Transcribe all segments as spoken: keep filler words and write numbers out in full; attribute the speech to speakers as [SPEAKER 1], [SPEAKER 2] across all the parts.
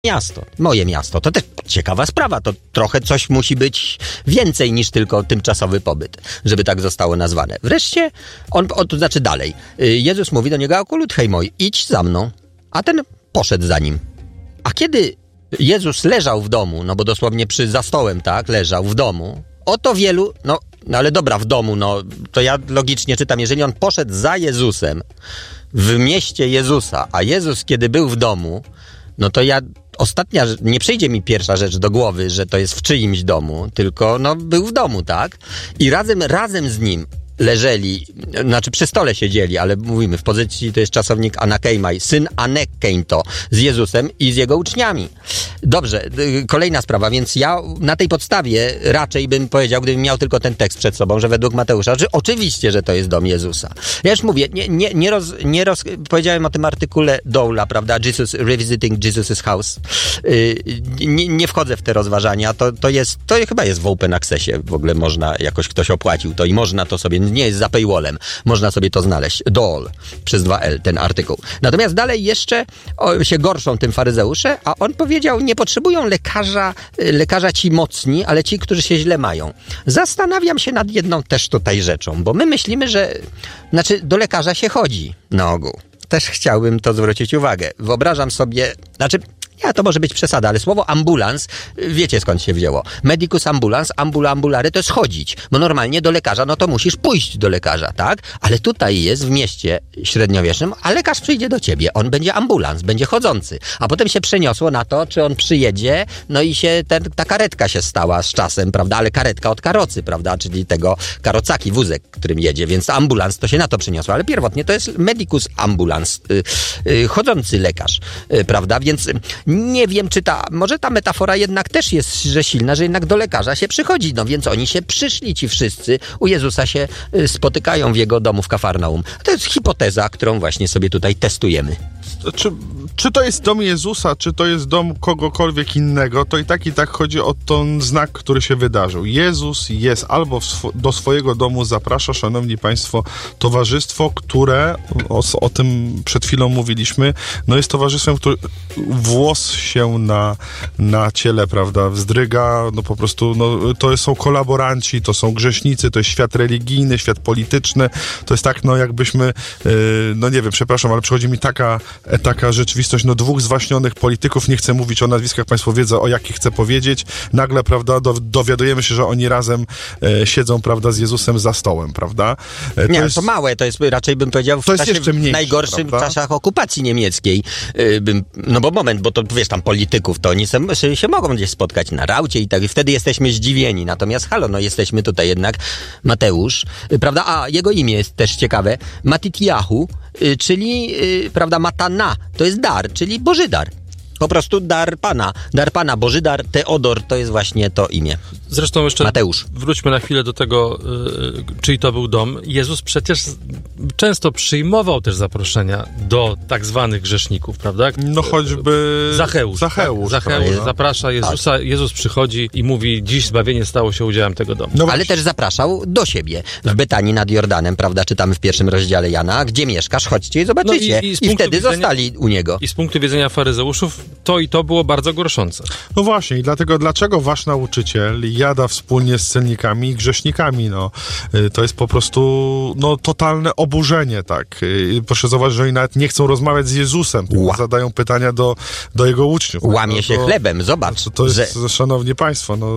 [SPEAKER 1] miasto, moje miasto. To też ciekawa sprawa, to trochę coś musi być więcej niż tylko tymczasowy pobyt, żeby tak zostało nazwane. Wreszcie, on, on to znaczy dalej, Jezus mówi do niego, akulut hej moj, idź za mną, a ten poszedł za nim. A kiedy Jezus leżał w domu, no bo dosłownie przy za stołem, tak, leżał w domu, oto wielu, no, no ale dobra, w domu, no, to ja logicznie czytam, jeżeli on poszedł za Jezusem w mieście Jezusa, a Jezus kiedy był w domu, no to ja, ostatnia, nie przyjdzie mi pierwsza rzecz do głowy, że to jest w czyimś domu, tylko no był w domu, tak? I razem, razem z nim leżeli, znaczy przy stole siedzieli, ale mówimy, w pozycji to jest czasownik anakejmai, syn Anekkeńto z Jezusem i z jego uczniami. Dobrze, kolejna sprawa, więc ja na tej podstawie raczej bym powiedział, gdybym miał tylko ten tekst przed sobą, że według Mateusza, że oczywiście, że to jest dom Jezusa. Ja już mówię, nie, nie, nie, roz, nie roz, powiedziałem o tym artykule Doula, prawda, Jesus, Revisiting Jesus's House. Yy, nie, nie wchodzę w te rozważania, to, to jest, to chyba jest w open accessie, w ogóle można, jakoś ktoś opłacił to i można to sobie, nie jest za paywallem, można sobie to znaleźć. Doll, przez dwa L, ten artykuł. Natomiast dalej jeszcze o, się gorszą tym faryzeusze, a on powiedział, nie potrzebują lekarza, lekarza ci mocni, ale ci, którzy się źle mają. Zastanawiam się nad jedną też tutaj rzeczą, bo my myślimy, że, znaczy do lekarza się chodzi na ogół. Też chciałbym to zwrócić uwagę. Wyobrażam sobie, znaczy, ja, to może być przesada, ale słowo ambulans, wiecie skąd się wzięło. Medicus ambulans, ambula ambulary to jest chodzić. Bo normalnie do lekarza, no to musisz pójść do lekarza, tak? Ale tutaj jest w mieście średniowiecznym, a lekarz przyjdzie do ciebie. On będzie ambulans, będzie chodzący. A potem się przeniosło na to, czy on przyjedzie, no i się ten, ta karetka się stała z czasem, prawda? Ale karetka od karocy, prawda? Czyli tego karocaki, wózek, którym jedzie. Więc ambulans to się na to przeniosło. Ale pierwotnie to jest medicus ambulans, yy, yy, chodzący lekarz, yy, prawda? Więc nie wiem, czy ta, może ta metafora jednak też jest, że silna, że jednak do lekarza się przychodzi, no więc oni się przyszli, ci wszyscy, u Jezusa się y, spotykają w jego domu w Kafarnaum. To jest hipoteza, którą właśnie sobie tutaj testujemy.
[SPEAKER 2] Czy, czy to jest dom Jezusa, czy to jest dom kogokolwiek innego, to i tak i tak chodzi o ten znak, który się wydarzył. Jezus jest albo w sw- do swojego domu zaprasza, szanowni państwo, towarzystwo, które, o, o tym przed chwilą mówiliśmy, no jest towarzystwem, które włos się na, na ciele, prawda, wzdryga, no po prostu, no to są kolaboranci, to są grzesznicy, to jest świat religijny, świat polityczny, to jest tak, no jakbyśmy, yy, no nie wiem, przepraszam, ale przychodzi mi taka taka rzeczywistość, no dwóch zwaśnionych polityków, nie chcę mówić o nazwiskach, państwo wiedzą, o jakich chcę powiedzieć, nagle, prawda, do, dowiadujemy się, że oni razem e, siedzą, prawda, z Jezusem za stołem, prawda?
[SPEAKER 1] E, to nie, jest, to małe, to jest raczej, bym powiedział, w,
[SPEAKER 2] to jest
[SPEAKER 1] czasie,
[SPEAKER 2] jeszcze mniejsze,
[SPEAKER 1] w najgorszych
[SPEAKER 2] prawda?
[SPEAKER 1] czasach okupacji niemieckiej. E, bym, no bo moment, bo to, wiesz, tam polityków, to oni se, się, się mogą gdzieś spotkać na raucie i tak, i wtedy jesteśmy zdziwieni, natomiast halo, no jesteśmy tutaj jednak Mateusz, e, prawda, a jego imię jest też ciekawe, Matityahu, e, czyli, e, prawda, Matana, to jest dar, czyli Boży dar. Po prostu dar Pana. Dar Pana, Boży dar, Teodor, to jest właśnie to imię.
[SPEAKER 3] Zresztą jeszcze
[SPEAKER 1] Mateusz.
[SPEAKER 3] Wróćmy na chwilę do tego, yy, czyj to był dom. Jezus przecież często przyjmował też zaproszenia do tak zwanych grzeszników, prawda?
[SPEAKER 2] No choćby
[SPEAKER 3] Zacheusz.
[SPEAKER 2] Zacheusz,
[SPEAKER 3] tak? Zacheusz
[SPEAKER 2] prawda?
[SPEAKER 3] zaprasza Jezusa, tak. Jezus przychodzi i mówi, dziś zbawienie stało się udziałem tego domu.
[SPEAKER 2] No
[SPEAKER 1] ale też zapraszał do siebie. W Betanii nad Jordanem, prawda, czytamy w pierwszym rozdziale Jana, gdzie mieszkasz, chodźcie i zobaczycie. No i, i, I wtedy widzenia, zostali u niego.
[SPEAKER 3] I z punktu widzenia faryzeuszów to i to było bardzo gorszące.
[SPEAKER 2] No właśnie, i dlatego dlaczego wasz nauczyciel jada wspólnie z celnikami i grzesznikami? No, to jest po prostu no, totalne oburzenie, tak. Proszę zauważyć, że oni nawet nie chcą rozmawiać z Jezusem, tylko Ła. zadają pytania do, do jego uczniów.
[SPEAKER 1] Łamie
[SPEAKER 2] no,
[SPEAKER 1] się
[SPEAKER 2] to,
[SPEAKER 1] chlebem, zobacz.
[SPEAKER 2] To, to jest,
[SPEAKER 1] że...
[SPEAKER 2] szanowni państwo, no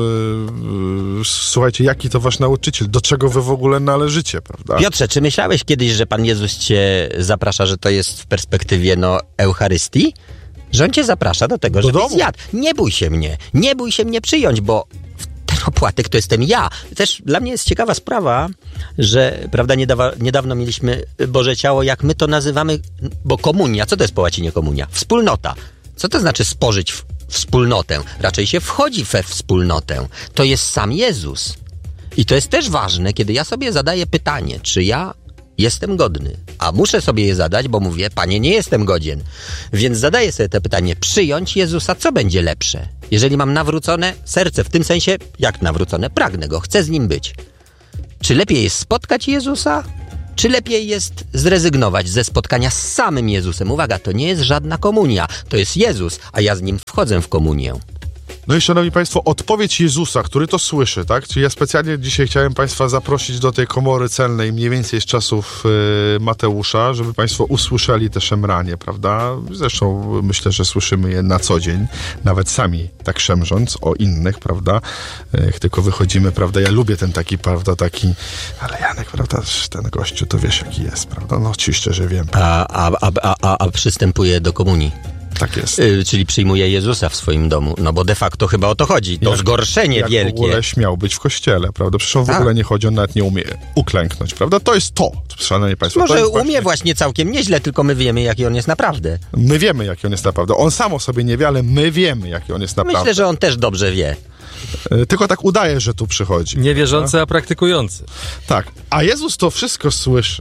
[SPEAKER 2] yy, yy, słuchajcie, jaki to wasz nauczyciel? Do czego wy w ogóle należycie, prawda?
[SPEAKER 1] Piotrze, czy myślałeś kiedyś, że Pan Jezus cię zaprasza, że to jest w perspektywie, no, Eucharystii? Że on cię zaprasza do tego,
[SPEAKER 2] do
[SPEAKER 1] żebyś
[SPEAKER 2] domu.
[SPEAKER 1] zjadł. Nie bój się mnie, nie bój się mnie przyjąć, bo ten opłatek to jestem ja. Też dla mnie jest ciekawa sprawa, że, prawda, niedawno, niedawno mieliśmy Boże Ciało, jak my to nazywamy, bo komunia, co to jest po łacinie komunia? Wspólnota. Co to znaczy spożyć w wspólnotę? Raczej się wchodzi we wspólnotę. To jest sam Jezus. I to jest też ważne, kiedy ja sobie zadaję pytanie, czy ja jestem godny, a muszę sobie je zadać, bo mówię, Panie, nie jestem godzien. Więc zadaję sobie to pytanie, przyjąć Jezusa, co będzie lepsze? Jeżeli mam nawrócone serce, w tym sensie, jak nawrócone, pragnę Go, chcę z Nim być. Czy lepiej jest spotkać Jezusa, Czy lepiej jest zrezygnować ze spotkania z samym Jezusem? Uwaga, to nie jest żadna komunia, to jest Jezus, a ja z Nim wchodzę w komunię.
[SPEAKER 2] No i szanowni państwo, odpowiedź Jezusa, który to słyszy, tak? Czyli ja specjalnie dzisiaj chciałem państwa zaprosić do tej komory celnej mniej więcej z czasów y, Mateusza, żeby państwo usłyszeli te szemranie, prawda? Zresztą myślę, że słyszymy je na co dzień, nawet sami tak szemrząc o innych, prawda? Jak tylko wychodzimy, prawda? Ja lubię ten taki, prawda, taki, ale Janek, prawda, ten gościu, to wiesz jaki jest, prawda? No oczywiście, że wiem.
[SPEAKER 1] A, a, a, a, a, a przystępuje do komunii.
[SPEAKER 2] Tak jest.
[SPEAKER 1] Yy, czyli przyjmuje Jezusa w swoim domu. No bo de facto chyba o to chodzi. To
[SPEAKER 2] jak,
[SPEAKER 1] zgorszenie
[SPEAKER 2] jak
[SPEAKER 1] wielkie.
[SPEAKER 2] w ogóle śmiał być w kościele, prawda? Przecież on w
[SPEAKER 1] tak.
[SPEAKER 2] ogóle nie chodzi, on nawet nie umie uklęknąć, prawda? To jest to, szanowni państwo.
[SPEAKER 1] Może
[SPEAKER 2] to jest
[SPEAKER 1] umie
[SPEAKER 2] właśnie...
[SPEAKER 1] właśnie całkiem nieźle, tylko my wiemy, jaki on jest naprawdę.
[SPEAKER 2] My wiemy, jaki on jest naprawdę. On sam o sobie nie wie, ale my wiemy, jaki on jest naprawdę.
[SPEAKER 1] Myślę, że on też dobrze wie.
[SPEAKER 2] Yy, tylko tak udaje, że tu przychodzi.
[SPEAKER 3] Niewierzący, a praktykujący.
[SPEAKER 2] Tak. A Jezus to wszystko słyszy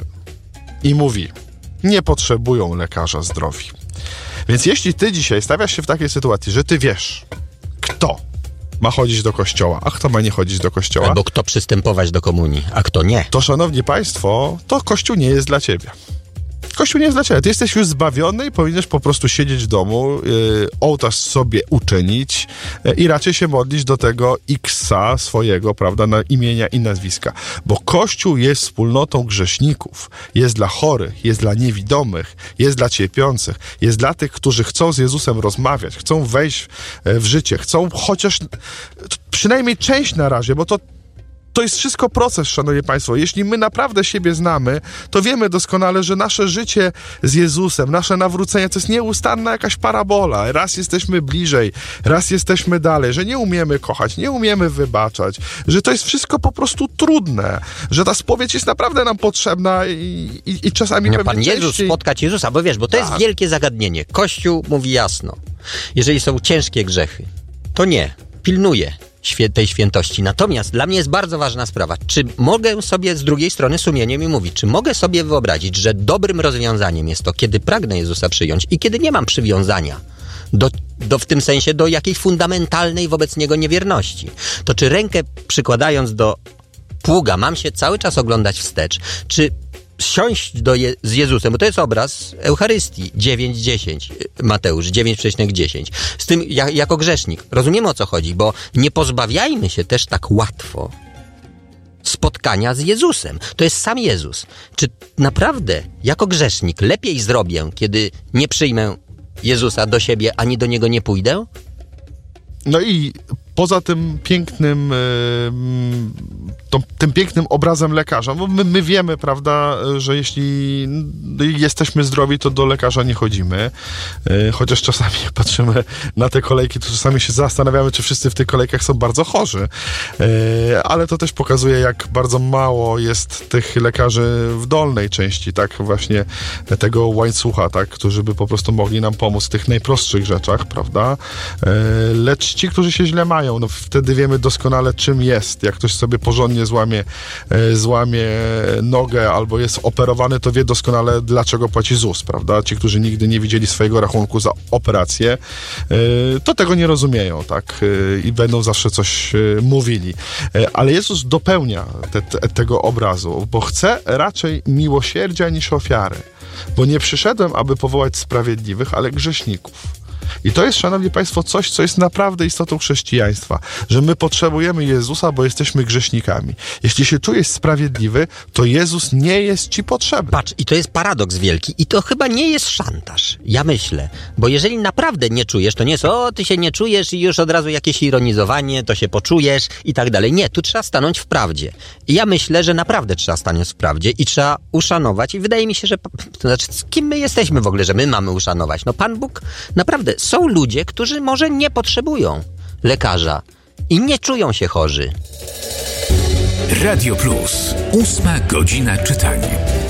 [SPEAKER 2] i mówi, nie potrzebują lekarza zdrowi. Więc jeśli ty dzisiaj stawiasz się w takiej sytuacji, że ty wiesz, kto ma chodzić do kościoła, a kto ma nie chodzić do kościoła,
[SPEAKER 1] Albo kto przystępować do komunii, a kto nie.
[SPEAKER 2] to szanowni państwo, to kościół nie jest dla ciebie. Kościół nie jest dla ciebie. Ty jesteś już zbawiony i powinieneś po prostu siedzieć w domu, yy, ołtarz sobie uczynić yy, i raczej się modlić do tego X-a swojego, prawda, na imienia i nazwiska. Bo Kościół jest wspólnotą grzeszników. Jest dla chorych, jest dla niewidomych, jest dla cierpiących, jest dla tych, którzy chcą z Jezusem rozmawiać, chcą wejść yy, w życie, chcą chociaż przynajmniej część na razie, bo to To jest wszystko proces, szanowni państwo. Jeśli my naprawdę siebie znamy, to wiemy doskonale, że nasze życie z Jezusem, nasze nawrócenie to jest nieustanna jakaś parabola. Raz jesteśmy bliżej, raz jesteśmy dalej, że nie umiemy kochać, nie umiemy wybaczać, że to jest wszystko po prostu trudne, że ta spowiedź jest naprawdę nam potrzebna i, i, i czasami
[SPEAKER 1] No,
[SPEAKER 2] pewnie
[SPEAKER 1] Pan Jezus,
[SPEAKER 2] częściej...
[SPEAKER 1] spotkać Jezusa, bo wiesz, bo to
[SPEAKER 2] Tak.
[SPEAKER 1] jest wielkie zagadnienie. Kościół mówi jasno, jeżeli są ciężkie grzechy, to nie, pilnuje świe- tej świętości. Natomiast dla mnie jest bardzo ważna sprawa, czy mogę sobie z drugiej strony sumieniem mi mówić, czy mogę sobie wyobrazić, że dobrym rozwiązaniem jest to, kiedy pragnę Jezusa przyjąć i kiedy nie mam przywiązania do, do w tym sensie do jakiejś fundamentalnej wobec Niego niewierności. To czy rękę przykładając do pługa mam się cały czas oglądać wstecz, czy siąść do Je- z Jezusem, bo to jest obraz Eucharystii dziewięć dziesięć, Mateusz dziewięć przecinek dziesięć. Z tym ja, jako grzesznik rozumiemy, o co chodzi, bo nie pozbawiajmy się też tak łatwo spotkania z Jezusem. To jest sam Jezus. Czy naprawdę jako grzesznik lepiej zrobię, kiedy nie przyjmę Jezusa do siebie, ani do Niego nie pójdę?
[SPEAKER 2] No i poza tym pięknym, to, tym pięknym obrazem lekarza, bo my, my wiemy, prawda, że jeśli jesteśmy zdrowi, to do lekarza nie chodzimy. Chociaż czasami jak patrzymy na te kolejki, to czasami się zastanawiamy, czy wszyscy w tych kolejkach są bardzo chorzy. Ale to też pokazuje, jak bardzo mało jest tych lekarzy w dolnej części, tak, właśnie tego łańcucha, tak, którzy by po prostu mogli nam pomóc w tych najprostszych rzeczach, prawda? Lecz ci, którzy się źle mają, no wtedy wiemy doskonale, czym jest. Jak ktoś sobie porządnie złamie, e, złamie nogę albo jest operowany, to wie doskonale, dlaczego płaci ZUS, prawda? Ci, którzy nigdy nie widzieli swojego rachunku za operację, e, to tego nie rozumieją, tak? E, I będą zawsze coś e, mówili. E, ale Jezus dopełnia te, te, tego obrazu, bo chce raczej miłosierdzia niż ofiary. Bo nie przyszedłem, aby powołać sprawiedliwych, ale grzeszników. I to jest, szanowni państwo, coś, co jest naprawdę istotą chrześcijaństwa, że my potrzebujemy Jezusa, bo jesteśmy grzesznikami. Jeśli się czujesz sprawiedliwy, to Jezus nie jest ci potrzebny.
[SPEAKER 1] Patrz, i to jest paradoks wielki i to chyba nie jest szantaż, ja myślę, bo jeżeli naprawdę nie czujesz, to nie jest, o, ty się nie czujesz i już od razu jakieś ironizowanie, to się poczujesz i tak dalej. Nie, tu trzeba stanąć w prawdzie. I ja myślę, że naprawdę trzeba stanąć w prawdzie i trzeba uszanować i wydaje mi się, że, to znaczy, z kim my jesteśmy w ogóle, że my mamy uszanować? No Pan Bóg, naprawdę, są ludzie, którzy może nie potrzebują lekarza i nie czują się chorzy.
[SPEAKER 4] Radio Plus. Ósma godzina czytania.